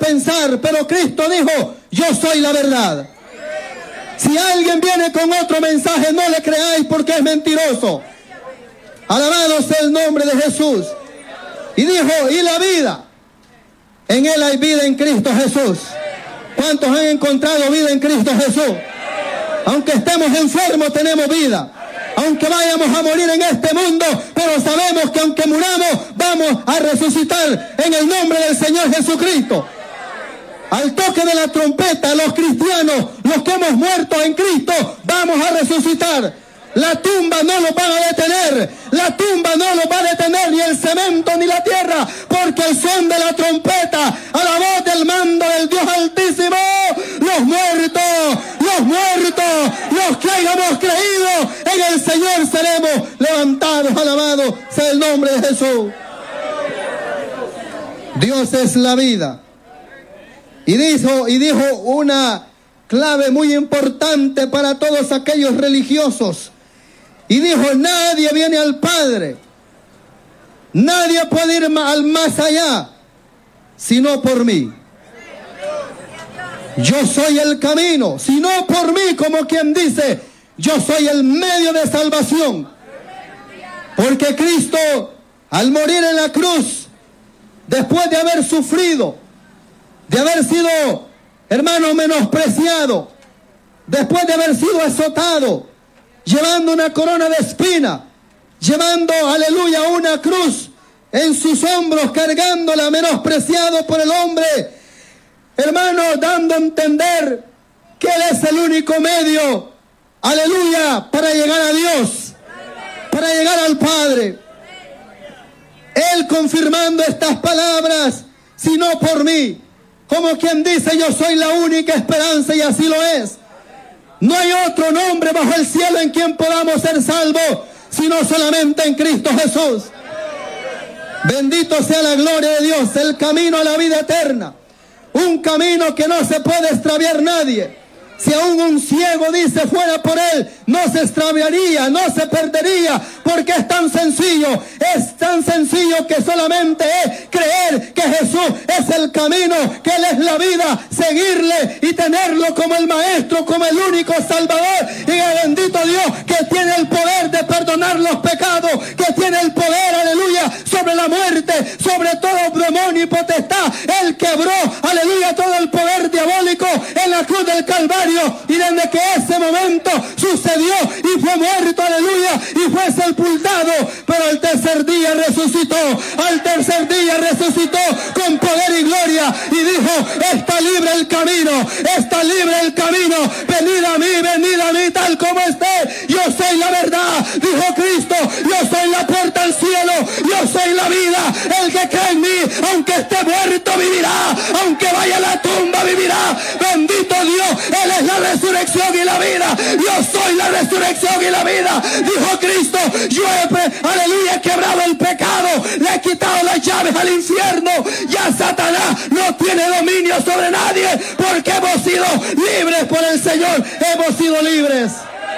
pensar, pero Cristo dijo, yo soy la verdad. Si alguien viene con otro mensaje, no le creáis porque es mentiroso. Alabado sea el nombre de Jesús. Y dijo, y la vida, en él hay vida en Cristo Jesús. ¿Cuántos han encontrado vida en Cristo Jesús? Aunque estemos enfermos, tenemos vida. Aunque vayamos a morir en este mundo, pero sabemos que aunque muramos, vamos a resucitar en el nombre del Señor Jesucristo. Al toque de la trompeta, los cristianos, los que hemos muerto en Cristo, vamos a resucitar. La tumba no nos va a detener. La tumba no nos va a detener, ni el cemento ni la tierra, porque el son de la trompeta, a la voz del mando del Dios Altísimo, los muertos, los que hayamos creído en el Señor seremos levantados. Alabado sea el nombre de Jesús. Dios es la vida. Y dijo una clave muy importante para todos aquellos religiosos. Y dijo, nadie viene al Padre, nadie puede ir al más allá, sino por mí. Yo soy el camino, sino por mí, como quien dice, yo soy el medio de salvación. Porque Cristo, al morir en la cruz, después de haber sufrido, de haber sido, hermano, menospreciado, después de haber sido azotado, llevando una corona de espina, llevando, aleluya, una cruz en sus hombros, cargándola, menospreciado por el hombre, hermano, dando a entender que Él es el único medio, aleluya, para llegar a Dios, para llegar al Padre. Él confirmando estas palabras, sino por mí, como quien dice, yo soy la única esperanza, y así lo es. No hay otro nombre bajo el cielo en quien podamos ser salvos, sino solamente en Cristo Jesús. Bendito sea la gloria de Dios, el camino a la vida eterna. Un camino que no se puede extraviar nadie. Si aún un ciego dice fuera por él, no se extraviaría, no se perdería, porque es tan sencillo que solamente es creer que Jesús es el camino, que Él es la vida, seguirle y tenerlo como el Maestro, como el único Salvador. Y el bendito Dios que tiene el poder de perdonar los pecados, que tiene el poder, aleluya, sobre la muerte, sobre todo demonio y potestad. Él quebró, aleluya, todo el poder diabólico en la cruz del Calvario. Y desde que ese momento sucedió y fue muerto, aleluya, y fue sepultado, pero al tercer día resucitó, con poder y gloria, y dijo, está libre el camino, venid a mí tal como esté, yo soy la verdad, dijo Cristo, yo soy la puerta al cielo, yo soy la vida, el que cree en mí, aunque esté muerto vivirá, aunque vaya a la tumba vivirá. Bendito Dios, Él es la resurrección y la vida, yo soy la resurrección y la vida, dijo Cristo. Yo he quebrado el pecado, le he quitado las llaves al infierno, ya Satanás no tiene dominio sobre nadie, porque hemos sido libres por el Señor, hemos sido libres.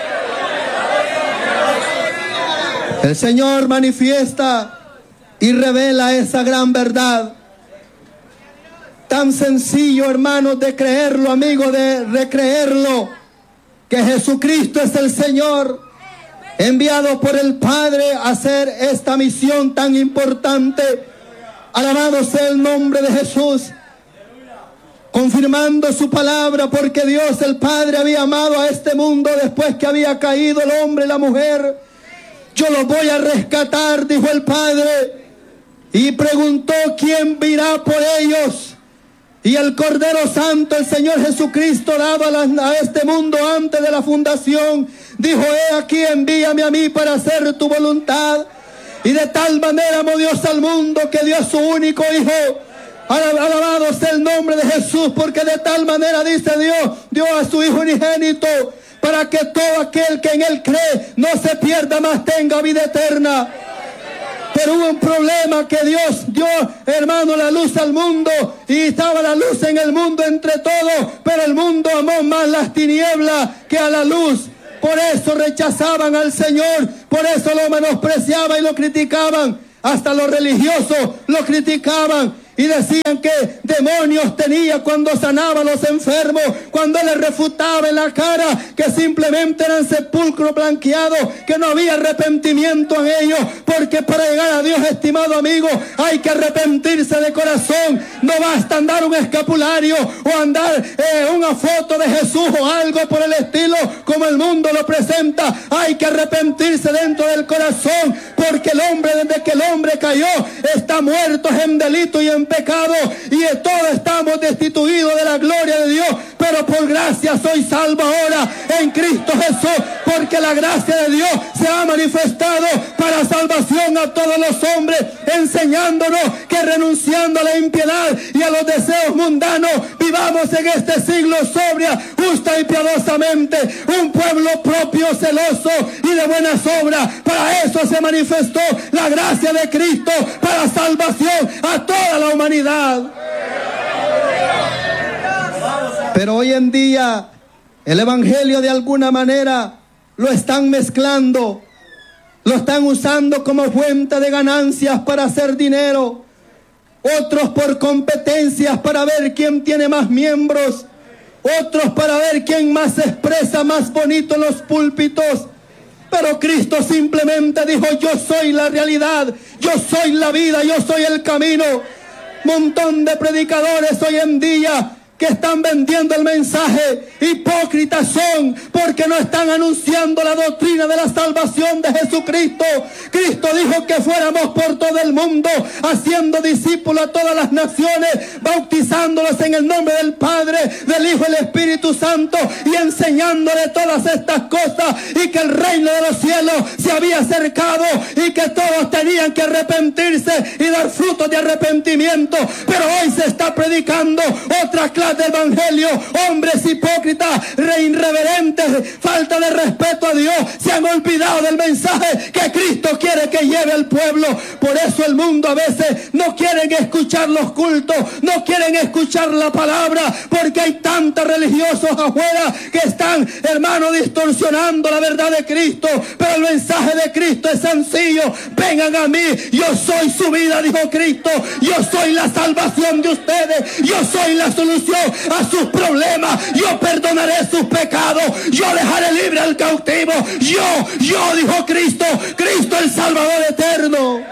El Señor manifiesta y revela esa gran verdad. Tan sencillo, hermanos, de creerlo, amigos, de recreerlo, que Jesucristo es el Señor, enviado por el Padre a hacer esta misión tan importante. Alabado sea el nombre de Jesús, confirmando su palabra, porque Dios el Padre había amado a este mundo después que había caído el hombre y la mujer. Yo los voy a rescatar, dijo el Padre, y preguntó, ¿quién virá por ellos? Y el Cordero Santo, el Señor Jesucristo, dado a este mundo antes de la fundación, dijo, he aquí, envíame a mí para hacer tu voluntad. Y de tal manera amó Dios al mundo que dio a su único Hijo. Alabado sea el nombre de Jesús, porque de tal manera, dice Dios, dio a su Hijo unigénito, para que todo aquel que en Él cree no se pierda, mas tenga vida eterna. Pero hubo un problema, que Dios dio, hermano, la luz al mundo, y estaba la luz en el mundo entre todos, pero el mundo amó más las tinieblas que a la luz. Por eso rechazaban al Señor, por eso lo menospreciaban y lo criticaban. Hasta los religiosos lo criticaban y decían que demonios tenía cuando sanaba a los enfermos, cuando les refutaba en la cara que simplemente eran sepulcros blanqueados, que no había arrepentimiento en ellos, porque para llegar a Dios, estimado amigo, hay que arrepentirse de corazón. No basta andar un escapulario o andar una foto de Jesús o algo por el estilo como el mundo lo presenta. Hay que arrepentirse dentro del corazón, porque el hombre, desde que el hombre cayó, está muerto en delito y en pecado, y todos estamos destituidos de la gloria de Dios, pero por gracia soy salvo ahora en Cristo Jesús, porque la gracia de Dios se ha manifestado para salvación a todos los hombres, enseñándonos que renunciando a la impiedad y a los deseos mundanos, vivamos en este siglo sobria, justa y piadosamente, un pueblo propio, celoso y de buenas obras. Para eso se manifestó la gracia de Cristo, para salvación a toda la humanidad. Pero hoy en día el evangelio de alguna manera lo están mezclando, lo están usando como fuente de ganancias para hacer dinero, otros por competencias para ver quién tiene más miembros, otros para ver quién más se expresa más bonito en los púlpitos. Pero Cristo simplemente dijo: yo soy la realidad, yo soy la vida, yo soy el camino. Montón de predicadores hoy en día que están vendiendo el mensaje, hipócritas son, porque no están anunciando la doctrina de la salvación de Jesucristo. Cristo dijo que fuéramos por todo el mundo, haciendo discípulos a todas las naciones, bautizándolos en el nombre del Padre, del Hijo y del Espíritu Santo, y enseñándole todas estas cosas, y que el reino de los cielos se había acercado, y que todos tenían que arrepentirse y dar frutos de arrepentimiento. Pero hoy se está predicando otra clase de evangelio, hombres hipócritas, irreverentes, falta de respeto a Dios, se han olvidado del mensaje que Cristo quiere que lleve al pueblo. Por eso el mundo a veces no quieren escuchar los cultos, no quieren escuchar la palabra, porque hay tantos religiosos afuera que están, hermano, distorsionando la verdad de Cristo. Pero el mensaje de Cristo es sencillo: vengan a mí, yo soy su vida, dijo Cristo, yo soy la salvación de ustedes, yo soy la solución a sus problemas, yo perdonaré sus pecados, yo dejaré libre al cautivo, yo, dijo Cristo, Cristo el Salvador eterno.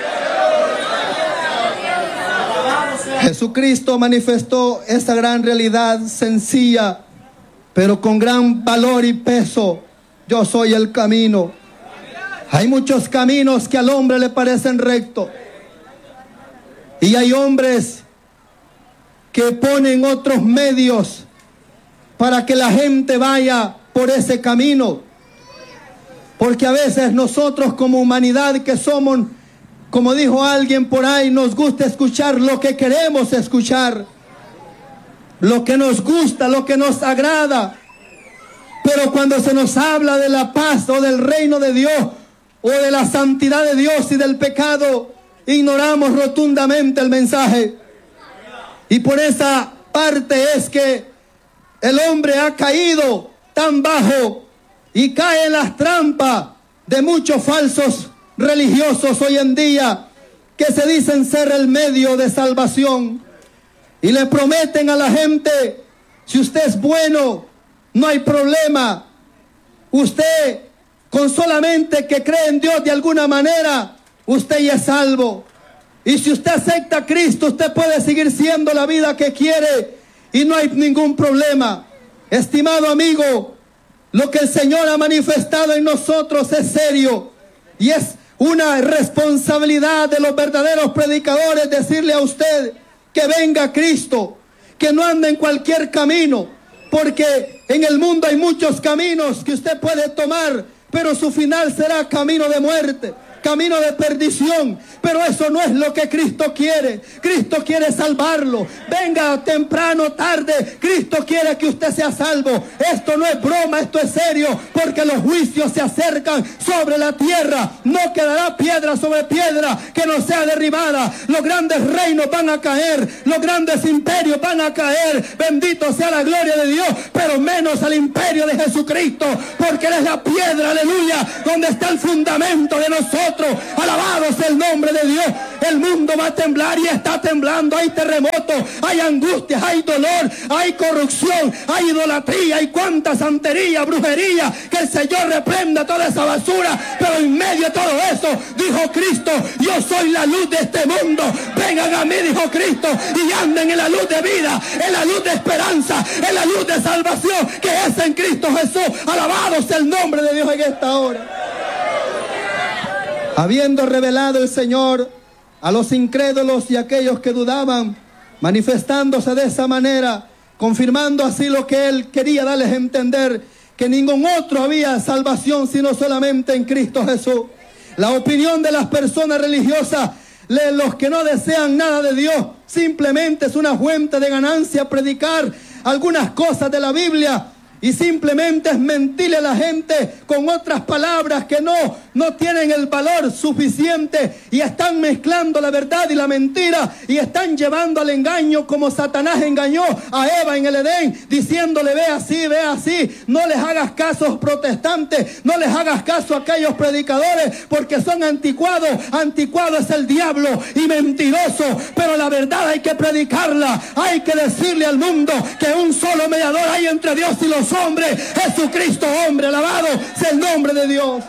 Jesucristo manifestó esa gran realidad sencilla, pero con gran valor y peso: yo soy el camino. Hay muchos caminos que al hombre le parecen rectos, y hay hombres que ponen otros medios para que la gente vaya por ese camino. Porque a veces nosotros, como humanidad que somos, como dijo alguien por ahí, nos gusta escuchar lo que queremos escuchar, lo que nos gusta, lo que nos agrada. Pero cuando se nos habla de la paz o del reino de Dios o de la santidad de Dios y del pecado, ignoramos rotundamente el mensaje. Y por esa parte es que el hombre ha caído tan bajo y cae en las trampas de muchos falsos religiosos hoy en día, que se dicen ser el medio de salvación, y le prometen a la gente: si usted es bueno, no hay problema, usted con solamente que cree en Dios de alguna manera, usted ya es salvo. Y si usted acepta a Cristo, usted puede seguir siendo la vida que quiere y no hay ningún problema. Estimado amigo, lo que el Señor ha manifestado en nosotros es serio, y es una responsabilidad de los verdaderos predicadores decirle a usted que venga a Cristo, que no ande en cualquier camino, porque en el mundo hay muchos caminos que usted puede tomar, pero su final será camino de muerte, camino de perdición. Pero eso no es lo que Cristo quiere. Cristo quiere salvarlo. Venga temprano o tarde, Cristo quiere que usted sea salvo. Esto no es broma, esto es serio, porque los juicios se acercan sobre la tierra. No quedará piedra sobre piedra que no sea derribada. Los grandes reinos van a caer, los grandes imperios van a caer. Bendito sea la gloria de Dios, pero menos al imperio de Jesucristo, porque Él es la piedra, aleluya, donde está el fundamento de nosotros. nosotros. Alabado sea el nombre de Dios. El mundo va a temblar y está temblando. Hay terremotos, hay angustias, hay dolor, hay corrupción, hay idolatría, hay cuanta santería, brujería. Que el Señor reprenda toda esa basura. Pero en medio de todo eso, dijo Cristo: yo soy la luz de este mundo. Vengan a mí, dijo Cristo, y anden en la luz de vida, en la luz de esperanza, en la luz de salvación que es en Cristo Jesús. Alabado sea el nombre de Dios en esta hora. Habiendo revelado el Señor a los incrédulos y aquellos que dudaban, manifestándose de esa manera, confirmando así lo que Él quería darles a entender, que ningún otro había salvación sino solamente en Cristo Jesús. La opinión de las personas religiosas, los que no desean nada de Dios, simplemente es una fuente de ganancia predicar algunas cosas de la Biblia, y simplemente es mentirle a la gente con otras palabras que no tienen el valor suficiente, y están mezclando la verdad y la mentira, y están llevando al engaño como Satanás engañó a Eva en el Edén, diciéndole: ve así. No les hagas caso, protestantes, no les hagas caso a aquellos predicadores, porque son anticuados. Anticuado es el diablo y mentiroso, pero la verdad hay que predicarla. Hay que decirle al mundo que un solo mediador hay entre Dios y los hombres, Jesucristo hombre. Alabado sea el nombre de Dios.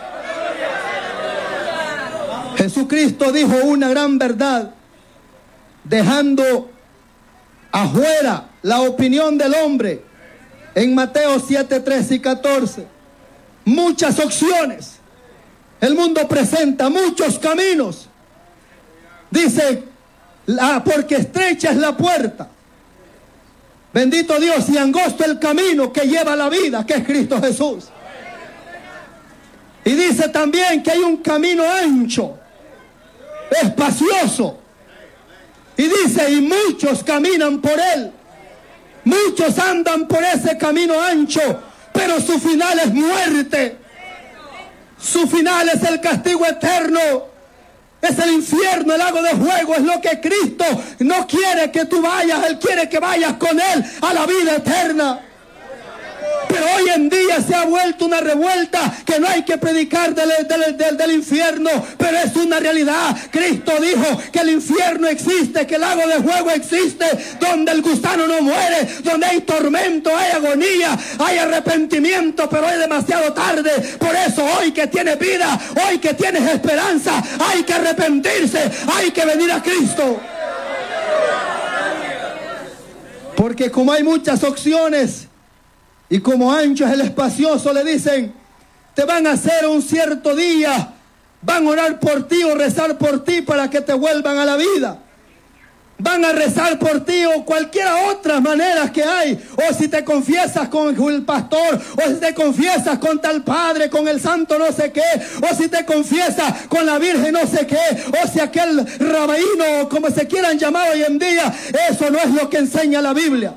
Jesucristo dijo una gran verdad, dejando afuera la opinión del hombre en Mateo 7, 13 y 14. Muchas opciones. El mundo presenta muchos caminos. Dice: porque estrecha es la puerta, bendito Dios, y angosto el camino que lleva a la vida, que es Cristo Jesús. Y dice también que hay un camino ancho, espacioso. Y dice: y muchos caminan por él. Muchos andan por ese camino ancho, pero su final es muerte. Su final es el castigo eterno. Es el infierno, el lago de fuego. Es lo que Cristo no quiere que tú vayas. Él quiere que vayas con Él a la vida eterna. Pero hoy en día se ha vuelto una revuelta, que no hay que predicar del infierno, pero es una realidad. Cristo dijo que el infierno existe, que el lago de fuego existe, donde el gusano no muere, donde hay tormento, hay agonía, hay arrepentimiento, pero es demasiado tarde. Por eso hoy que tienes vida, hoy que tienes esperanza, hay que arrepentirse, hay que venir a Cristo. Porque como hay muchas opciones, y como ancho es el espacioso, le dicen: te van a hacer un cierto día, van a orar por ti o rezar por ti para que te vuelvan a la vida. Van a rezar por ti, o cualquier otras maneras que hay. O si te confiesas con el pastor, o si te confiesas con tal padre, con el santo no sé qué, o si te confiesas con la virgen no sé qué, o si aquel rabino, como se quieran llamar hoy en día. Eso no es lo que enseña la Biblia.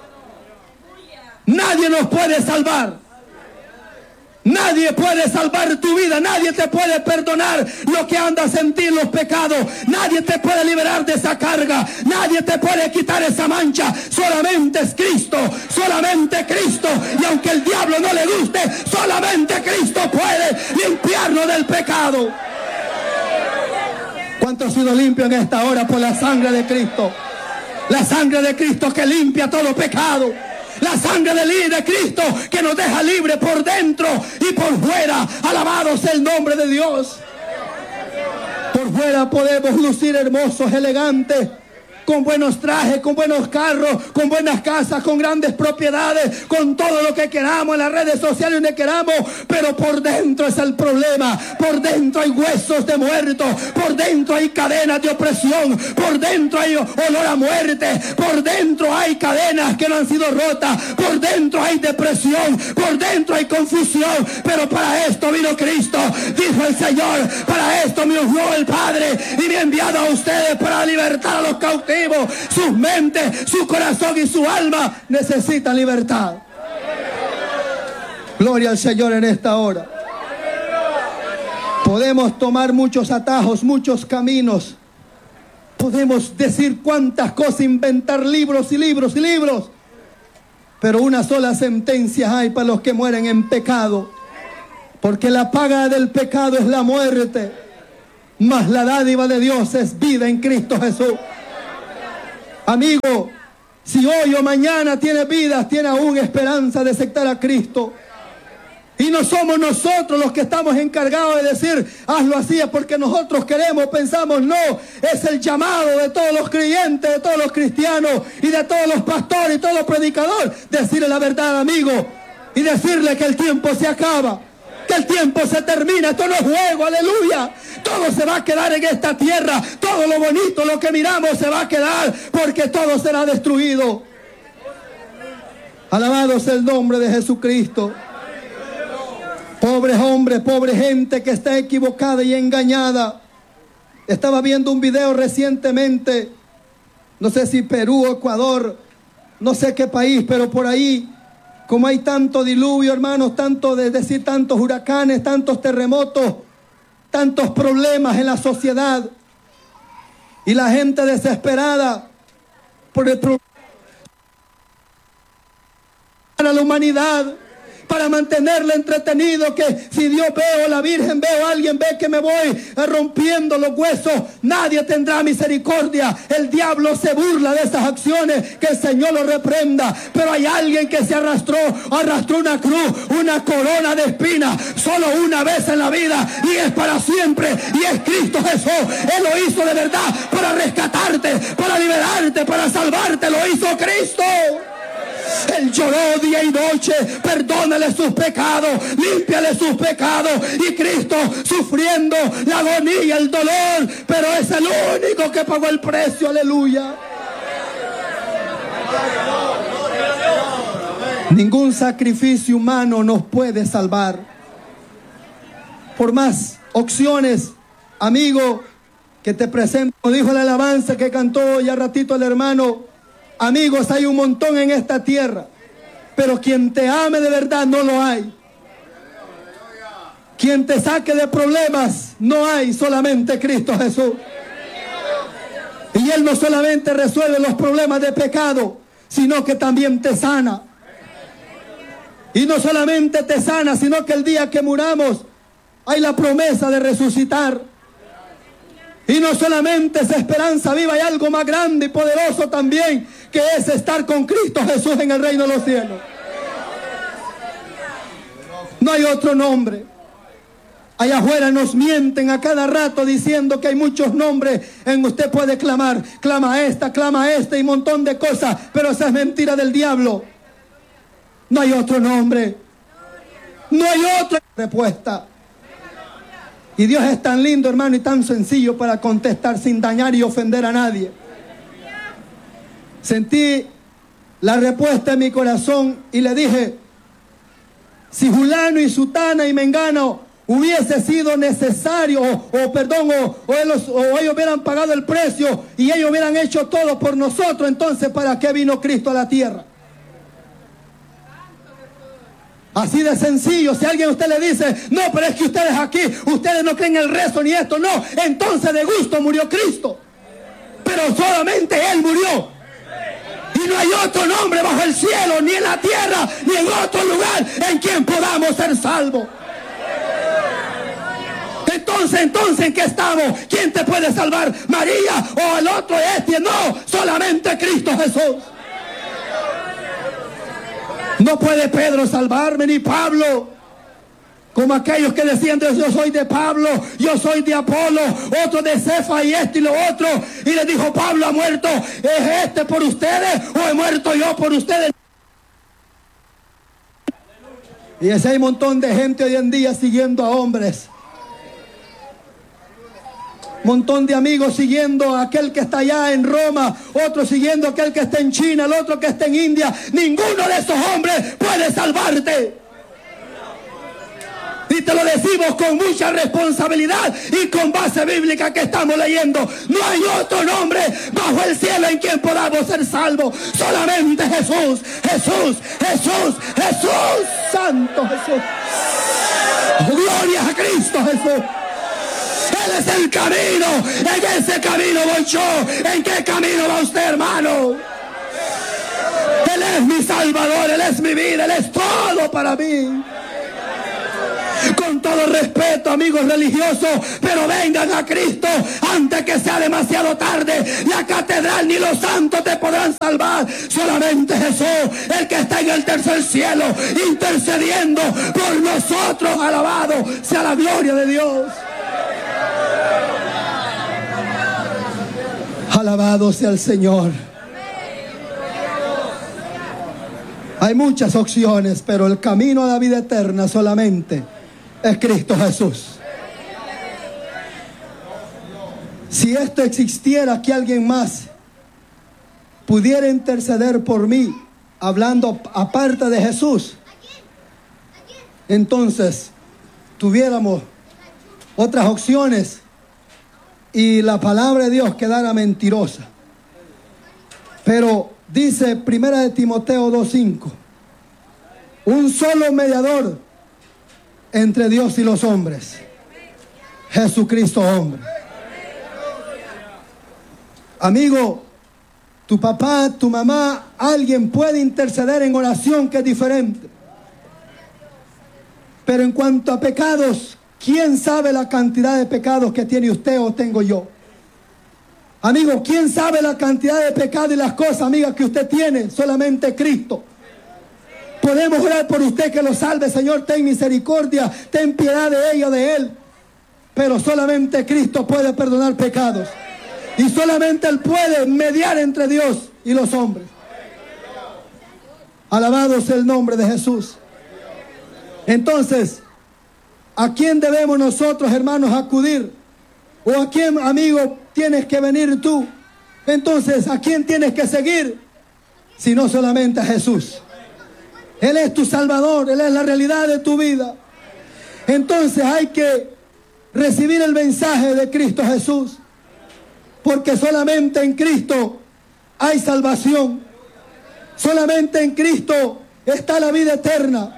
Nadie nos puede salvar. Nadie puede salvar tu vida. Nadie te puede perdonar lo que andas en ti, los pecados. Nadie te puede liberar de esa carga. Nadie te puede quitar esa mancha. Solamente es Cristo. Solamente Cristo. Y aunque el diablo no le guste, solamente Cristo puede limpiarnos del pecado. ¿Cuánto ha sido limpio en esta hora por la sangre de Cristo? La sangre de Cristo que limpia todo pecado. La sangre de Cristo que nos deja libre por dentro y por fuera. Alabado sea el nombre de Dios. Por fuera podemos lucir hermosos, elegantes, con buenos trajes, con buenos carros, con buenas casas, con grandes propiedades, con todo lo que queramos en las redes sociales donde queramos, pero por dentro es el problema. Por dentro hay huesos de muertos, por dentro hay cadenas de opresión, por dentro hay olor a muerte, por dentro hay cadenas que no han sido rotas, por dentro hay depresión, por dentro hay confusión. Pero para esto vino Cristo, dijo el Señor: para esto me ungió el Padre y me ha enviado a ustedes para libertar a los cautivos. Sus mentes, su corazón y su alma necesitan libertad. Gloria al Señor en esta hora. Podemos tomar muchos atajos, muchos caminos. Podemos decir cuántas cosas, inventar libros y libros y libros. Pero una sola sentencia hay para los que mueren en pecado. Porque la paga del pecado es la muerte. mas la dádiva de Dios es vida en Cristo Jesús. Amigo, si hoy o mañana tienes vida, tienes aún esperanza de aceptar a Cristo. Y no somos nosotros los que estamos encargados de decir, hazlo así, es porque nosotros queremos, pensamos, no. Es el llamado de todos los creyentes, de todos los cristianos y de todos los pastores y todos los predicadores. Decirle la verdad, amigo, y decirle que el tiempo se acaba, que el tiempo se termina. Esto no es juego, aleluya. Todo se va a quedar en esta tierra. Todo lo bonito, lo que miramos se va a quedar, porque todo será destruido. Alabado sea el nombre de Jesucristo. Pobres hombres, pobre gente que está equivocada y engañada. Estaba viendo un video recientemente, no sé si Perú o Ecuador, no sé qué país, pero por ahí, como hay tanto diluvio, hermanos, tantos huracanes, tantos terremotos, tantos problemas en la sociedad, y la gente desesperada por el problema para la humanidad, para mantenerle entretenido, que si Dios ve o la Virgen ve o alguien ve que me voy rompiendo los huesos, nadie tendrá misericordia. El diablo se burla de esas acciones, que el Señor lo reprenda. Pero hay alguien que se arrastró una cruz, una corona de espinas, solo una vez en la vida, y es para siempre, y es Cristo Jesús. Él lo hizo de verdad para rescatarte, para liberarte, para salvarte. Lo hizo Cristo. Él lloró día y noche, perdónale sus pecados, límpiale sus pecados. Y Cristo sufriendo la agonía, el dolor, pero es el único que pagó el precio, aleluya. Ningún sacrificio humano nos puede salvar. Por más opciones, amigo, que te presento, dijo la alabanza que cantó ya ratito el hermano. Amigos, hay un montón en esta tierra, pero quien te ame de verdad no lo hay. Quien te saque de problemas no hay, solamente Cristo Jesús. Y Él no solamente resuelve los problemas de pecado, sino que también te sana. Y no solamente te sana, sino que el día que muramos hay la promesa de resucitar. Y no solamente es esperanza viva, hay algo más grande y poderoso también, que es estar con Cristo Jesús en el reino de los cielos. No hay otro nombre. Allá afuera nos mienten a cada rato diciendo que hay muchos nombres en usted puede clamar. Clama esta y un montón de cosas, pero esa es mentira del diablo. No hay otro nombre. No hay otra respuesta. Y Dios es tan lindo, hermano, y tan sencillo para contestar sin dañar y ofender a nadie. Sentí la respuesta en mi corazón y le dije, si fulano y sutana y mengano hubiese sido necesario, o ellos hubieran pagado el precio y ellos hubieran hecho todo por nosotros, entonces ¿para qué vino Cristo a la tierra? Así de sencillo. Si alguien a usted le dice, no, pero es que ustedes aquí, ustedes no creen el rezo ni esto, no, entonces de gusto murió Cristo. Pero solamente Él murió. Y no hay otro nombre bajo el cielo, ni en la tierra, ni en otro lugar en quien podamos ser salvos. Entonces, ¿en qué estamos? ¿Quién te puede salvar? ¿María o el otro No, solamente Cristo Jesús. No puede Pedro salvarme, ni Pablo, como aquellos que decían, yo soy de Pablo, yo soy de Apolo, otro de Cefa y esto y lo otro. Y le dijo, Pablo ha muerto, ¿es este por ustedes o he muerto yo por ustedes? Y ese hay un montón de gente hoy en día siguiendo a hombres. Montón de amigos siguiendo a aquel que está allá en Roma, otro siguiendo a aquel que está en China, el otro que está en India. Ninguno de esos hombres puede salvarte. Y te lo decimos con mucha responsabilidad y con base bíblica que estamos leyendo. No hay otro nombre bajo el cielo en quien podamos ser salvos. Solamente Jesús, Jesús, Jesús, Jesús, Santo Jesús. Gloria a Cristo Jesús. Él es el camino. En ese camino voy yo. ¿En qué camino va usted, hermano? Él es mi Salvador, Él es mi vida, Él es todo para mí. Con Con todo respeto, amigos religiosos, pero vengan a Cristo antes que sea demasiado tarde. La catedral ni los santos te podrán salvar. Solamente Jesús, el que está en el tercer cielo, intercediendo por nosotros. Alabado sea la gloria de Dios. Alabado sea el Señor. Hay muchas opciones, pero el camino a la vida eterna solamente es Cristo Jesús. Si esto existiera, que alguien más pudiera interceder por mí, hablando aparte de Jesús, entonces tuviéramos otras opciones y la palabra de Dios quedara mentirosa. Pero dice 1 Timoteo 2:5, un solo mediador entre Dios y los hombres, Jesucristo hombre. Amigo, tu papá, tu mamá, alguien puede interceder en oración, que es diferente. Pero en cuanto a pecados, ¿quién sabe la cantidad de pecados que tiene usted o tengo yo? Amigo, ¿quién sabe la cantidad de pecados y las cosas, amigas, que usted tiene? Solamente Cristo. Podemos orar por usted que lo salve. Señor, ten misericordia, ten piedad de ella, de él. Pero solamente Cristo puede perdonar pecados. Y solamente Él puede mediar entre Dios y los hombres. Alabado sea el nombre de Jesús. Entonces, ¿a quién debemos nosotros, hermanos, acudir? ¿O a quién, amigo, tienes que venir tú? Entonces, ¿a quién tienes que seguir? Si no solamente a Jesús. Él es tu Salvador, Él es la realidad de tu vida. Entonces hay que recibir el mensaje de Cristo Jesús. Porque solamente en Cristo hay salvación. Solamente en Cristo está la vida eterna.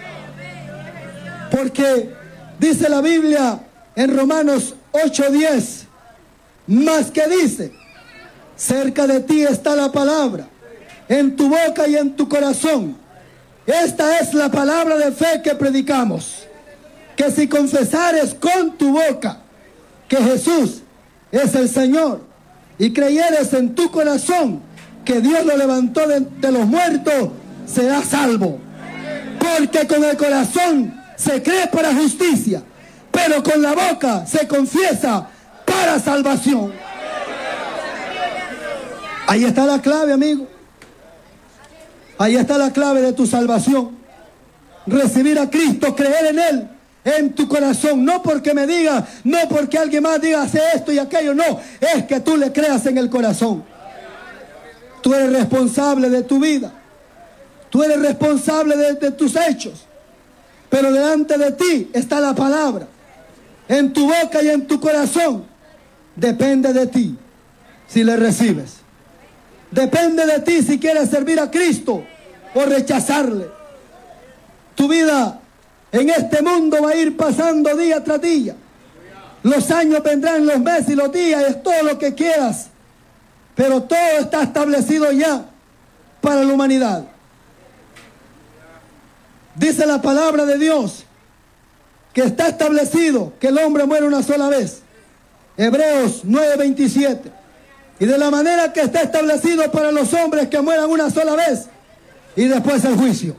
Porque dice la Biblia en Romanos 8:10, más que dice, cerca de ti está la palabra, en tu boca y en tu corazón. Esta es la palabra de fe que predicamos, que si confesares con tu boca que Jesús es el Señor y creyeres en tu corazón que Dios lo levantó de los muertos, serás salvo. Porque con el corazón se cree para justicia, pero con la boca se confiesa para salvación. Ahí está la clave, amigo. Ahí está la clave de tu salvación. Recibir a Cristo, creer en Él, en tu corazón. No porque me diga, no porque alguien más diga, hace esto y aquello. No, es que tú le creas en el corazón. Tú eres responsable de tu vida. Tú eres responsable de tus hechos. Pero delante de ti está la palabra. En tu boca y en tu corazón. Depende de ti si le recibes. Depende de ti si quieres servir a Cristo o rechazarle. Tu vida en este mundo va a ir pasando día tras día. Los años vendrán, los meses y los días, es todo lo que quieras. Pero todo está establecido ya para la humanidad. Dice la palabra de Dios que está establecido que el hombre muere una sola vez. Hebreos 9:27. Y de la manera que está establecido para los hombres que mueran una sola vez y después el juicio.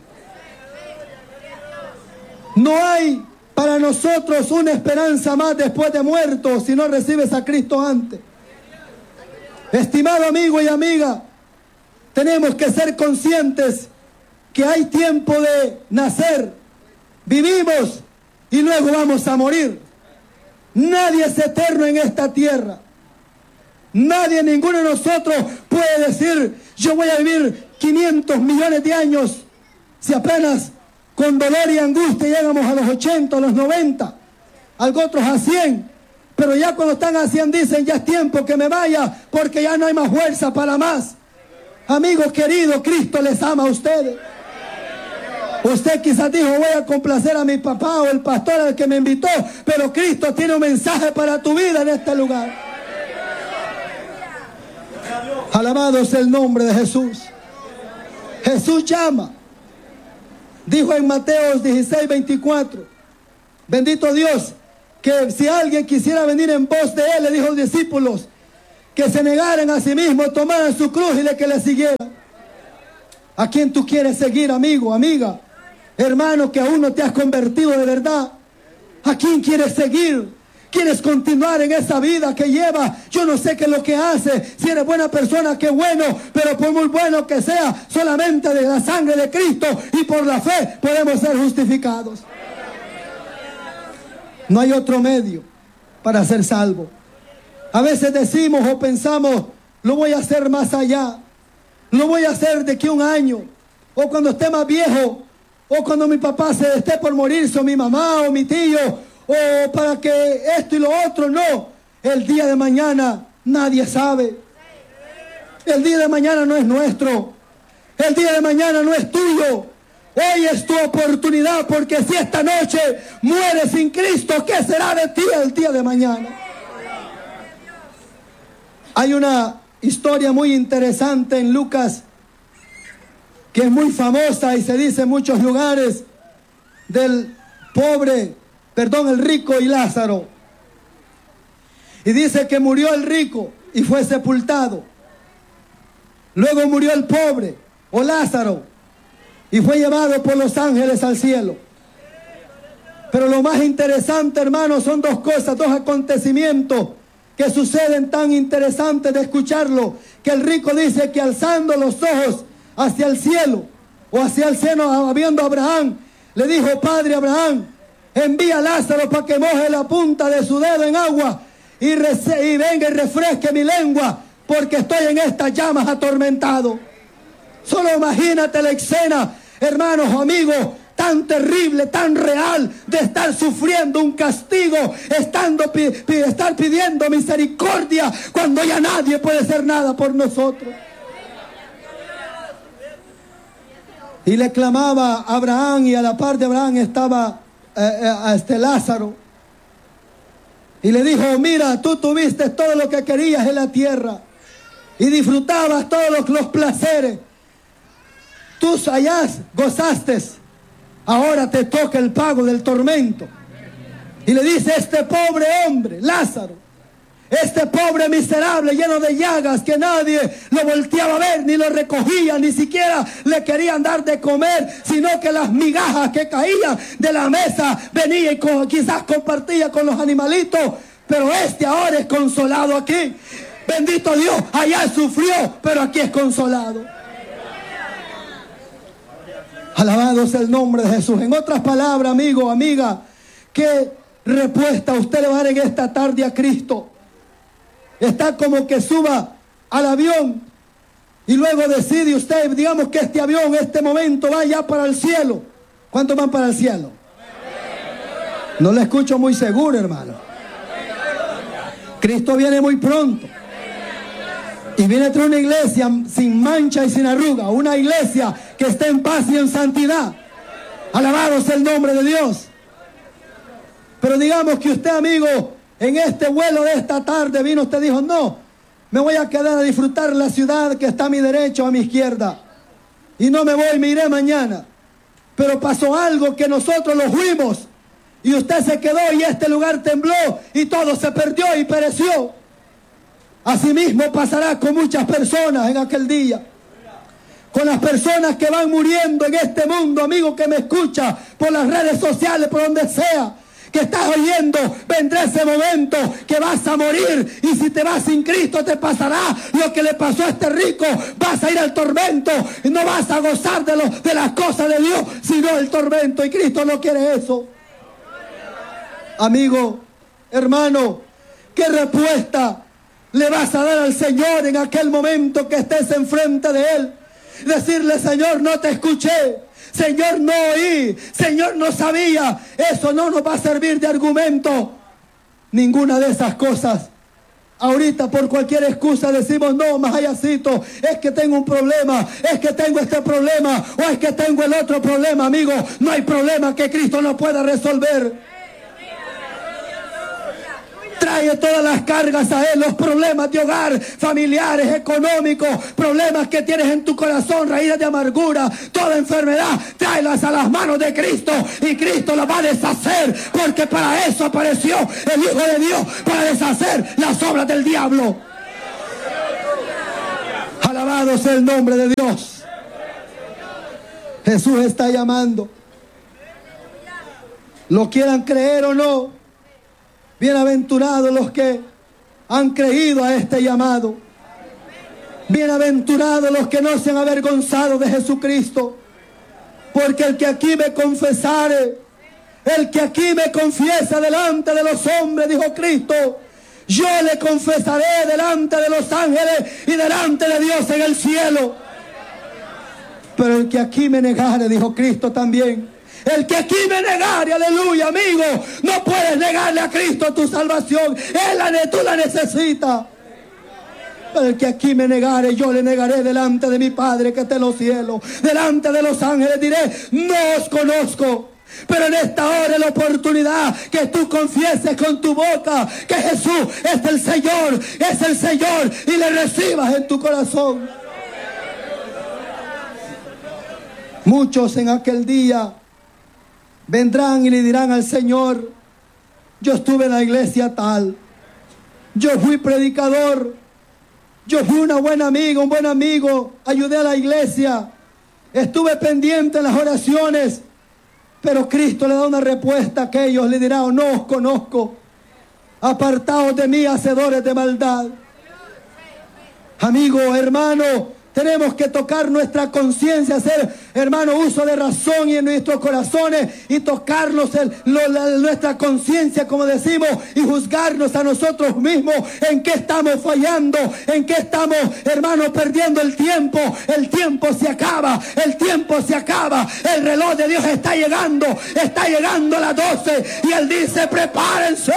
No hay para nosotros una esperanza más después de muerto si no recibes a Cristo antes. Estimado amigo y amiga, tenemos que ser conscientes que hay tiempo de nacer, vivimos y luego vamos a morir. Nadie es eterno en esta tierra. Nadie, ninguno de nosotros puede decir, yo voy a vivir 500 millones de años, si apenas con dolor y angustia llegamos a los 80, a los 90, algo otros a 100, pero ya cuando están a 100 dicen, ya es tiempo que me vaya, porque ya no hay más fuerza para más. Amigos queridos, Cristo les ama a ustedes. Usted quizás dijo, voy a complacer a mi papá o el pastor al que me invitó, pero Cristo tiene un mensaje para tu vida en este lugar. Alabado sea el nombre de Jesús. Jesús llama. Dijo en Mateo 16:24, Bendito Dios, que si alguien quisiera venir en pos de Él, le dijo a los discípulos, que se negaran a sí mismos, tomaran su cruz y que le siguieran. ¿A quién tú quieres seguir, amigo, amiga? Hermano, que aún no te has convertido de verdad. ¿A quién quieres seguir? ¿Quieres continuar en esa vida que lleva? Yo no sé qué es lo que hace. Si eres buena persona, qué bueno. Pero por muy bueno que sea, solamente de la sangre de Cristo y por la fe podemos ser justificados. No hay otro medio para ser salvo. A veces decimos o pensamos, lo voy a hacer más allá. Lo voy a hacer de aquí a un año. O cuando esté más viejo. O cuando mi papá se esté por morirse. O mi mamá o mi tío. O para que esto y lo otro. No. El día de mañana nadie sabe. El día de mañana no es nuestro. El día de mañana no es tuyo. Hoy es tu oportunidad, porque si esta noche mueres sin Cristo, ¿qué será de ti el día de mañana? Hay una historia muy interesante en Lucas, que es muy famosa y se dice en muchos lugares, del el rico y Lázaro. Y dice que murió el rico y fue sepultado. Luego murió el pobre, o Lázaro, y fue llevado por los ángeles al cielo. Pero lo más interesante, hermanos, son dos cosas, dos acontecimientos que suceden tan interesantes de escucharlo, que el rico dice que alzando los ojos hacia el cielo, o hacia el seno, viendo a Abraham, le dijo: Padre Abraham, envía a Lázaro para que moje la punta de su dedo en agua y venga y refresque mi lengua, porque estoy en estas llamas atormentado. Solo imagínate la escena, hermanos o amigos, tan terrible, tan real, de estar sufriendo un castigo, estar pidiendo misericordia, cuando ya nadie puede hacer nada por nosotros. Y le clamaba a Abraham, y a la par de Abraham estaba Lázaro. Y le dijo: mira, tú tuviste todo lo que querías en la tierra y disfrutabas todos los placeres. Tú allá gozaste, ahora te toca el pago del tormento. Y le dice: este pobre hombre, Lázaro, este pobre miserable lleno de llagas, que nadie lo volteaba a ver, ni lo recogía, ni siquiera le querían dar de comer, sino que las migajas que caían de la mesa venía y quizás compartía con los animalitos. Pero este ahora es consolado aquí. Bendito Dios, allá sufrió, pero aquí es consolado. Alabado sea el nombre de Jesús. En otras palabras, amigo, amiga, ¿qué respuesta usted le va a dar en esta tarde a Cristo? Está como que suba al avión y luego decide usted, digamos que este avión, este momento, va ya para el cielo. ¿Cuántos van para el cielo? No le escucho muy seguro, hermano. Cristo viene muy pronto. Y viene a traer una iglesia sin mancha y sin arruga. Una iglesia que esté en paz y en santidad. Alabado sea el nombre de Dios. Pero digamos que usted, amigo, en este vuelo de esta tarde vino, usted dijo: no, me voy a quedar a disfrutar la ciudad que está a mi derecha o a mi izquierda. Y no me voy, me iré mañana. Pero pasó algo que nosotros lo fuimos. Y usted se quedó y este lugar tembló y todo se perdió y pereció. Asimismo pasará con muchas personas en aquel día. Con las personas que van muriendo en este mundo, amigo que me escucha por las redes sociales, por donde sea, que estás oyendo, vendrá ese momento que vas a morir, y si te vas sin Cristo te pasará lo que le pasó a este rico. Vas a ir al tormento y no vas a gozar de las cosas de Dios, sino el tormento, y Cristo no quiere eso. Amigo, hermano, ¿qué respuesta le vas a dar al Señor en aquel momento que estés enfrente de Él? Decirle: Señor, no te escuché, Señor, no oí, Señor, no sabía. Eso no nos va a servir de argumento. Ninguna de esas cosas. Ahorita por cualquier excusa decimos: no, Majayacito, es que tengo un problema, es que tengo este problema, o es que tengo el otro problema. Amigo, no hay problema que Cristo no pueda resolver. Trae todas las cargas a Él, los problemas de hogar, familiares, económicos, problemas que tienes en tu corazón, raíces de amargura, toda enfermedad, tráelas a las manos de Cristo y Cristo las va a deshacer, porque para eso apareció el Hijo de Dios, para deshacer las obras del diablo. Alabado sea el nombre de Dios. Jesús está llamando. Lo quieran creer o no, bienaventurados los que han creído a este llamado. Bienaventurados los que no se han avergonzado de Jesucristo. Porque el que aquí me confesare, el que aquí me confiesa delante de los hombres, dijo Cristo, yo le confesaré delante de los ángeles y delante de Dios en el cielo. Pero el que aquí me negare, dijo Cristo también, el que aquí me negare, aleluya, amigo, no puedes negarle a Cristo tu salvación. Tú la necesitas. Pero el que aquí me negare, yo le negaré delante de mi Padre que está en los cielos. Delante de los ángeles diré, no os conozco. Pero en esta hora es la oportunidad que tú confieses con tu boca que Jesús es el Señor, y le recibas en tu corazón. Muchos en aquel día vendrán y le dirán al Señor, yo estuve en la iglesia tal, yo fui predicador, yo fui un buen amigo, ayudé a la iglesia, estuve pendiente en las oraciones, pero Cristo le da una respuesta a aquellos, le dirá, no os conozco, apartaos de mí, hacedores de maldad. Amigo, hermano, tenemos que tocar nuestra conciencia, hacer, hermano, uso de razón y en nuestros corazones y tocarnos nuestra conciencia, como decimos, y juzgarnos a nosotros mismos en qué estamos fallando, en qué estamos, hermano, perdiendo el tiempo. El tiempo se acaba, el reloj de Dios está llegando a las 12 y Él dice, prepárense.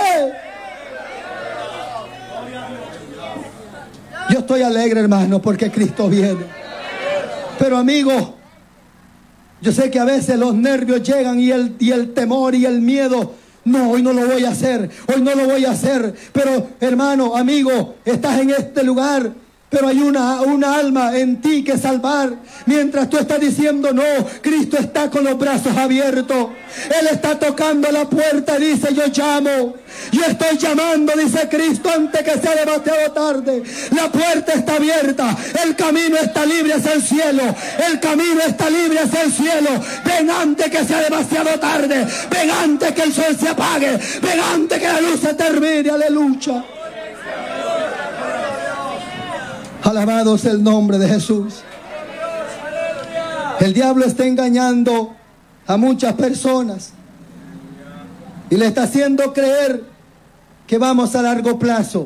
Yo estoy alegre, hermano, porque Cristo viene. Pero, amigo, yo sé que a veces los nervios llegan y el temor y el miedo. No, hoy no lo voy a hacer. Pero, hermano, amigo, estás en este lugar, pero hay una alma en ti que salvar. Mientras tú estás diciendo no, Cristo está con los brazos abiertos. Él está tocando la puerta y dice, yo llamo. Yo estoy llamando, dice Cristo, antes que sea demasiado tarde. La puerta está abierta. El camino está libre hacia el cielo. Ven antes que sea demasiado tarde. Ven antes que el sol se apague. Ven antes que la luz se termine. Aleluya. Alabado sea el nombre de Jesús. El diablo está engañando a muchas personas y le está haciendo creer que vamos a largo plazo.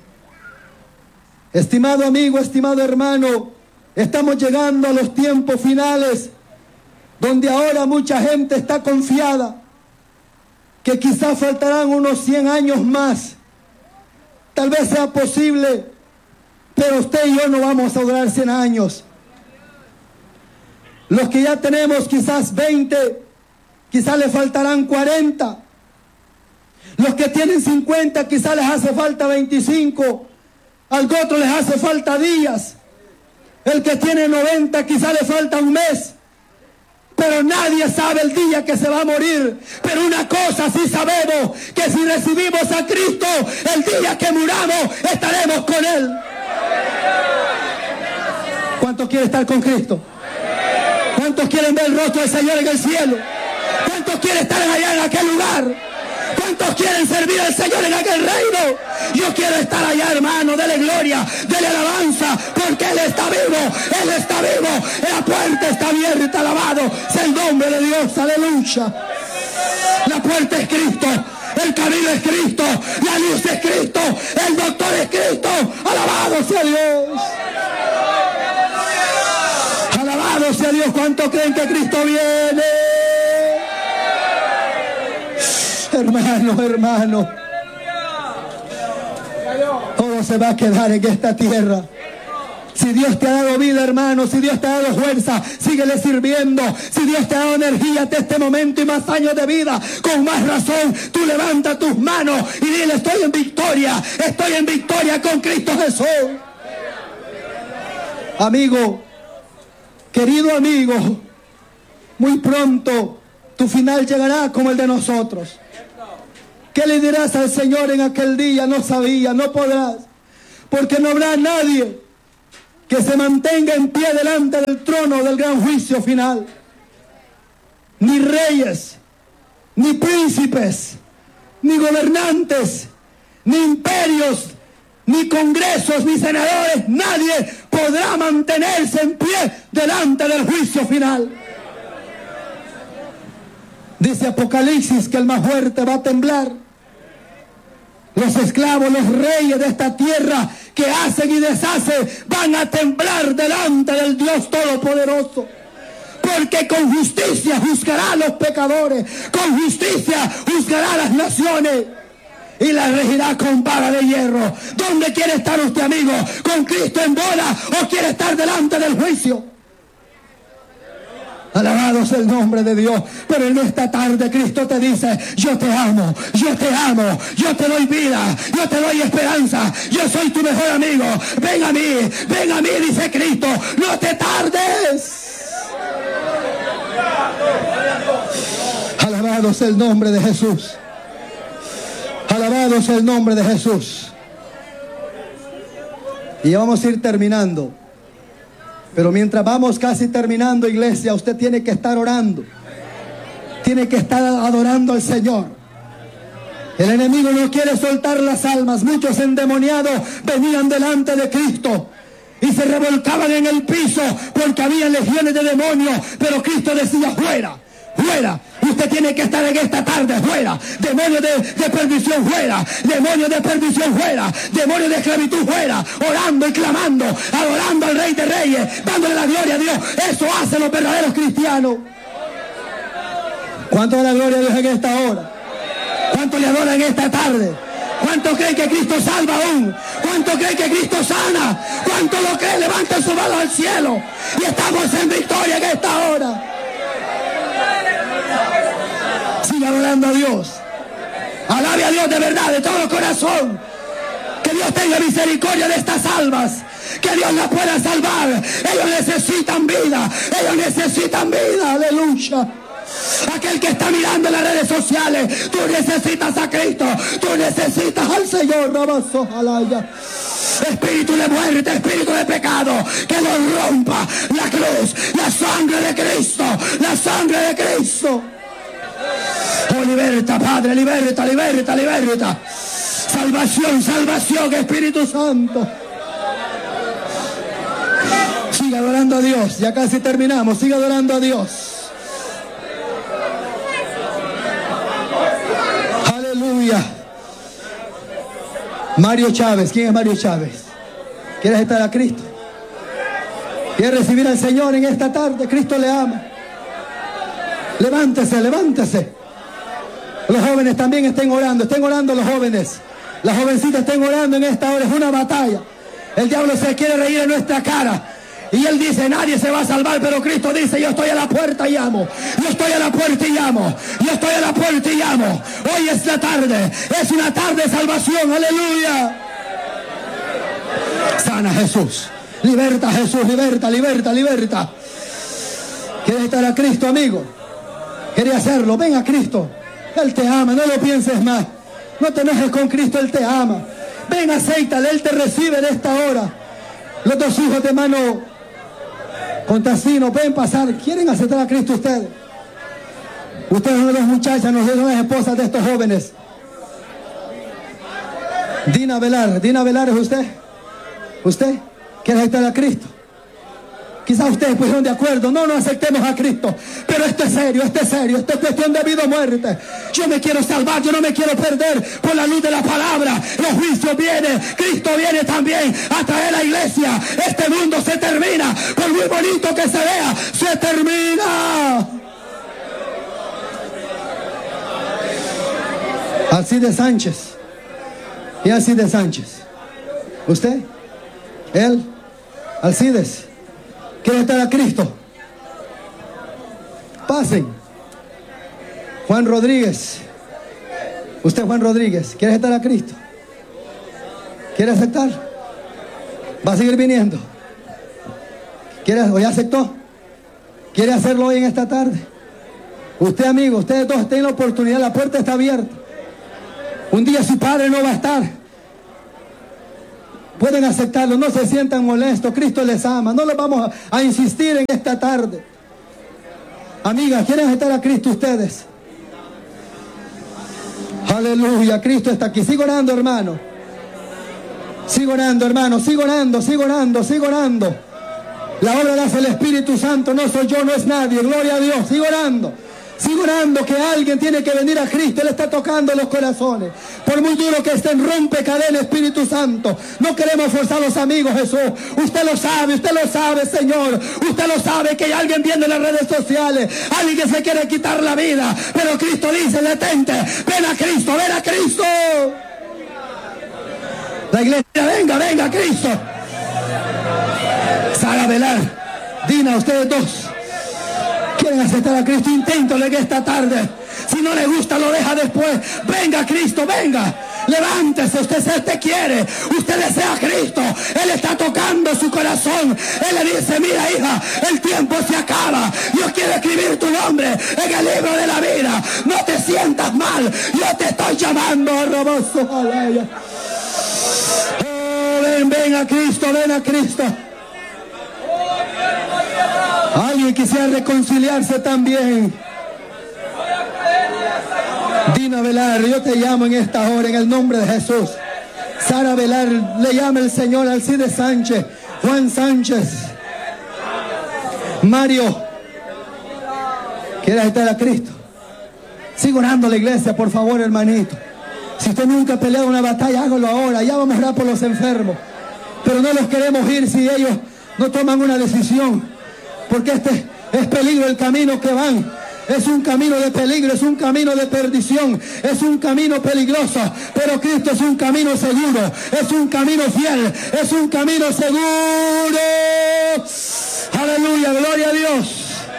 Estimado amigo, estimado hermano, estamos llegando a los tiempos finales donde ahora mucha gente está confiada que quizás faltarán unos 100 años más. Tal vez sea posible, pero usted y yo no vamos a durar 100 años. Los que ya tenemos quizás 20, quizás le faltarán 40. Los que tienen 50, quizás les hace falta 25. A otros les hace falta días. El que tiene 90, quizás le falta un mes. Pero nadie sabe el día que se va a morir. Pero una cosa sí sabemos, que si recibimos a Cristo, el día que muramos, estaremos con Él. ¿Cuántos quieren estar con Cristo? ¿Cuántos quieren ver el rostro del Señor en el cielo? ¿Cuántos quieren estar allá en aquel lugar? ¿Cuántos quieren servir al Señor en aquel reino? Yo quiero estar allá, hermano. Dele gloria, dele alabanza, porque Él está vivo. La puerta está abierta, alabado sea el nombre de Dios, aleluya. La puerta es Cristo, el camino es Cristo, la luz es Cristo, el doctor es Cristo. Alabado sea Dios. Alabado sea Dios. ¿Cuántos creen que Cristo viene? Hermano, todo se va a quedar en esta tierra. Si Dios te ha dado vida, hermano, si Dios te ha dado fuerza, síguele sirviendo. Si Dios te ha dado energía hasta este momento y más años de vida, con más razón, tú levanta tus manos y dile: estoy en victoria con Cristo Jesús. Amigo, querido amigo, muy pronto tu final llegará como el de nosotros. ¿Qué le dirás al Señor en aquel día? No sabía, no podrás, porque no habrá nadie que se mantenga en pie delante del trono del gran juicio final. Ni reyes, ni príncipes, ni gobernantes, ni imperios, ni congresos, ni senadores. Nadie podrá mantenerse en pie delante del juicio final. Dice Apocalipsis que el más fuerte va a temblar. Los esclavos, los reyes de esta tierra que hacen y deshacen, van a temblar delante del Dios Todopoderoso. Porque con justicia juzgará a los pecadores, con justicia juzgará a las naciones y las regirá con vara de hierro. ¿Dónde quiere estar usted, amigo? ¿Con Cristo en boda o quiere estar delante del juicio? Alabado sea el nombre de Dios. Pero en esta tarde Cristo te dice: yo te amo, yo te amo, yo te doy vida, yo te doy esperanza, yo soy tu mejor amigo. Ven a mí, dice Cristo, no te tardes. Alabado sea el nombre de Jesús. Alabado sea el nombre de Jesús. Y vamos a ir terminando. Pero mientras vamos casi terminando, iglesia, usted tiene que estar orando. Tiene que estar adorando al Señor. El enemigo no quiere soltar las almas. Muchos endemoniados venían delante de Cristo y se revolcaban en el piso porque había legiones de demonios. Pero Cristo decía: fuera, fuera. Usted tiene que estar en esta tarde fuera. Demonios de perdición fuera. Demonios de perdición fuera. Demonios de esclavitud fuera. Orando y clamando, adorando al Rey de Reyes, dándole la gloria a Dios. Eso hacen los verdaderos cristianos. ¿Cuánto da la gloria a Dios en esta hora? ¿Cuánto le adora en esta tarde? ¿Cuánto creen que Cristo salva aún? ¿Cuánto creen que Cristo sana? ¿Cuánto lo creen? Levanten su mano al cielo. Y estamos en victoria en esta hora. Siga adorando a Dios. Alabe a Dios de verdad, de todo corazón. Que Dios tenga misericordia de estas almas. Que Dios las pueda salvar. Ellos necesitan vida. Ellos necesitan vida. Aleluya. Aquel que está mirando en las redes sociales, tú necesitas a Cristo. Tú necesitas al Señor. Espíritu de muerte, espíritu de pecado, que lo rompa la cruz, la sangre de Cristo. La sangre de Cristo. Oh, liberta, Padre, liberta, liberta, liberta. Salvación, salvación, Espíritu Santo. Siga adorando a Dios, ya casi terminamos. Siga adorando a Dios. Aleluya. Mario Chávez, ¿quién es Mario Chávez? ¿Quieres estar a Cristo? ¿Quieres recibir al Señor en esta tarde? Cristo le ama. Levántese, levántese. Los jóvenes también estén orando los jóvenes. Las jovencitas estén orando en esta hora. Es una batalla. El diablo se quiere reír en nuestra cara. Y él dice: nadie se va a salvar. Pero Cristo dice: yo estoy a la puerta y llamo. Yo estoy a la puerta y llamo. Yo estoy a la puerta y llamo. Hoy es la tarde. Es una tarde de salvación. Aleluya. Sana Jesús. Liberta Jesús. Liberta, liberta, liberta. ¿Quieres estar a Cristo, amigo? ¿Quieres hacerlo? Ven a Cristo. Él te ama, no lo pienses más. No te enojes con Cristo, Él te ama. Ven, acéitale, Él te recibe de esta hora. Los dos hijos de hermano Contacino, ven pasar. ¿Quieren aceptar a Cristo ustedes? Ustedes son las muchachas, nosotros son las esposas de estos jóvenes. Dina Velar es usted. ¿Usted quiere aceptar a Cristo? Quizás ustedes pusieron de acuerdo: no aceptemos a Cristo. Pero esto es serio, esto es cuestión de vida o muerte. Yo me quiero salvar, yo no me quiero perder por la luz de la palabra. Los juicios vienen, Cristo viene también a traer la iglesia. Este mundo se termina, por muy bonito que se vea, se termina. Alcide Sánchez. ¿Y Alcide Sánchez? ¿Usted? ¿Él? Alcides, ¿quiere estar a Cristo? Pasen. Juan Rodríguez, usted Juan Rodríguez, ¿quiere estar a Cristo? ¿Quiere aceptar? ¿Va a seguir viniendo? ¿Quiere o ya aceptó? ¿Quiere hacerlo hoy en esta tarde? Usted, amigo, ustedes dos tienen la oportunidad, la puerta está abierta. Un día su padre no va a estar. Pueden aceptarlo, no se sientan molestos, Cristo les ama. No los vamos a insistir en esta tarde. Amigas, ¿quieren aceptar a Cristo ustedes? Aleluya, Cristo está aquí. Sigo orando, hermano. Sigo orando, hermano. Sigo orando, sigo orando, sigo orando. La obra la hace el Espíritu Santo, no soy yo, no es nadie. Gloria a Dios. Sigo orando. Sigo orando que alguien tiene que venir a Cristo. Él está tocando los corazones. Por muy duro que estén, rompe cadena, Espíritu Santo. No queremos forzar a los amigos, Jesús. Usted lo sabe, Señor. Usted lo sabe que hay alguien viendo en las redes sociales. Alguien que se quiere quitar la vida. Pero Cristo dice, detente. Ven a Cristo, ven a Cristo. La iglesia, venga, venga, Cristo. Sara Velar, Dina, ustedes dos. ¿Quieren aceptar a Cristo? Inténtalo en esta tarde. Si no le gusta, lo deja después. Venga, Cristo, venga. Levántese, usted quiere. Usted desea a Cristo. Él está tocando su corazón. Él le dice, mira, hija, el tiempo se acaba. Yo quiero escribir tu nombre en el libro de la vida. No te sientas mal. Yo te estoy llamando. Oh, ven a Cristo, ven a Cristo. Alguien quisiera reconciliarse también. Dina Velar, yo te llamo en esta hora en el nombre de Jesús. Sara Velar, le llama el Señor. Alcides Sánchez, Juan Sánchez, Mario. ¿Quieres estar a Cristo? Sigo orando a la iglesia, por favor, hermanito. Si usted nunca ha peleado una batalla, hágalo ahora. Ya vamos a orar por los enfermos. Pero no los queremos ir si ellos no toman una decisión. Porque este es peligro el camino que van. Es un camino de peligro, es un camino de perdición, es un camino peligroso. Pero Cristo es un camino seguro, es un camino fiel, es un camino seguro. Aleluya, gloria a Dios.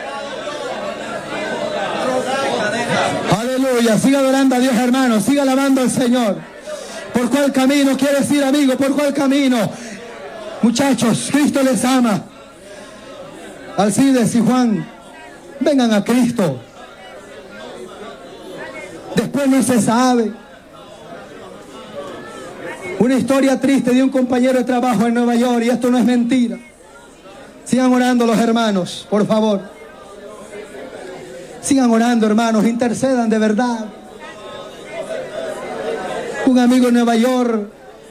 Aleluya, siga adorando a Dios, hermano, siga alabando al Señor. ¿Por cuál camino quieres ir, amigo? ¿Por cuál camino? Muchachos, Cristo les ama. Alcides y Juan, vengan a Cristo. Después no se sabe. Una historia triste de un compañero de trabajo en Nueva York, y esto no es mentira. Sigan orando los hermanos, por favor. Sigan orando, hermanos, intercedan de verdad. Un amigo en Nueva York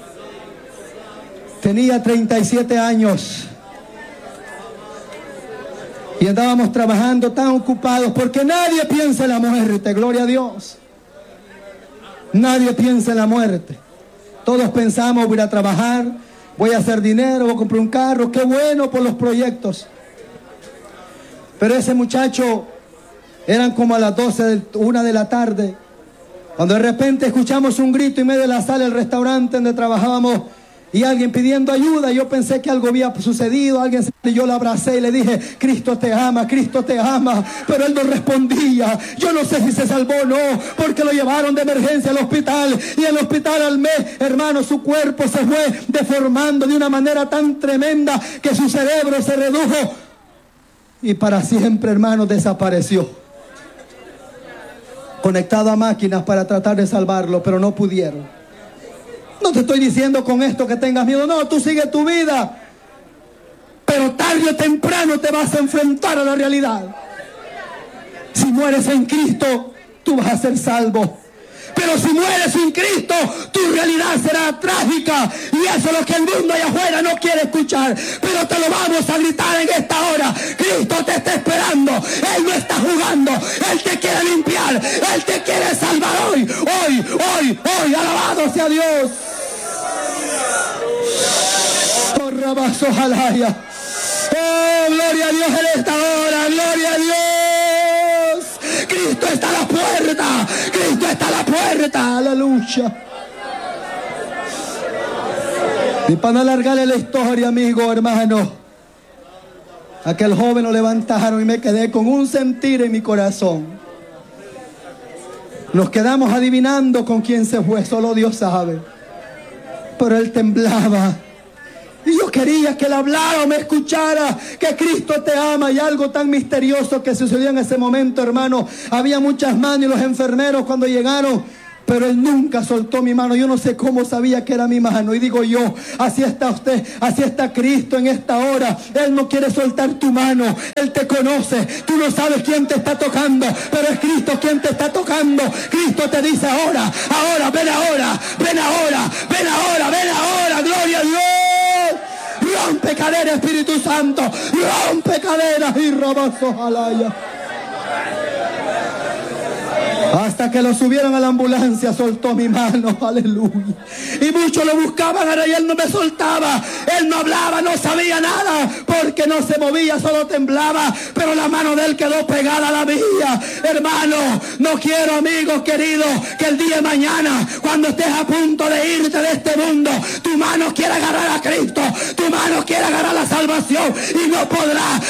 tenía 37 años. Y andábamos trabajando tan ocupados porque nadie piensa en la muerte, gloria a Dios. Nadie piensa en la muerte. Todos pensamos, voy a ir a trabajar, voy a hacer dinero, voy a comprar un carro, qué bueno por los proyectos. Pero ese muchacho, eran como a las 12, 1 de la tarde, cuando de repente escuchamos un grito en medio de la sala del restaurante donde trabajábamos. Y alguien pidiendo ayuda. Yo pensé que algo había sucedido. Alguien y yo lo abracé y le dije, Cristo te ama, Cristo te ama. Pero él no respondía. Yo no sé si se salvó o no, porque lo llevaron de emergencia al hospital. Y en el hospital al mes, hermano, su cuerpo se fue deformando de una manera tan tremenda que su cerebro se redujo. Y para siempre, hermano, desapareció. Conectado a máquinas para tratar de salvarlo, pero no pudieron. No te estoy diciendo con esto que tengas miedo. No, tú sigue tu vida. Pero tarde o temprano te vas a enfrentar a la realidad. Si mueres en Cristo, tú vas a ser salvo. Pero si mueres sin Cristo, tu realidad será trágica. Y eso es lo que el mundo allá afuera no quiere escuchar. Pero te lo vamos a gritar en esta hora. Cristo te está esperando. Él no está jugando. Él te quiere limpiar. Él te quiere salvar hoy. Hoy. Alabado sea Dios. Oh, gloria a Dios en esta hora. Gloria a Dios. Cristo está a la puerta. Cristo está a la puerta. Aleluya. Y para no alargarle la historia, amigo, hermano, Aquel joven lo levantaron y me quedé con un sentir en mi corazón. Nos quedamos adivinando con quién se fue, solo Dios sabe. Pero él temblaba. Y yo quería que él hablara o me escuchara, que Cristo te ama. Y algo tan misterioso que sucedió en ese momento, hermano. Había muchas manos y los enfermeros cuando llegaron, pero él nunca soltó mi mano. Yo no sé cómo sabía que era mi mano. Y digo yo, así está usted, así está Cristo en esta hora. Él no quiere soltar tu mano. Él te conoce. Tú no sabes quién te está tocando, pero es Cristo quien te está tocando. Cristo te dice ahora, ahora, ven ahora, ven ahora, ven ahora, ven ahora. Gloria a Dios. Rompe cadenas, Espíritu Santo. Rompe cadenas y robazos alaya. Hasta que lo subieron a la ambulancia, soltó mi mano, aleluya. Y muchos lo buscaban, ahora y él no me soltaba. Él no hablaba, no sabía nada, porque no se movía, solo temblaba. Pero la mano de él quedó pegada a la mía. Hermano, no quiero, amigos queridos, que el día de mañana, cuando estés a punto de irte de este mundo, tu mano quiera agarrar a Cristo, tu mano quiera agarrar la salvación y no podrá,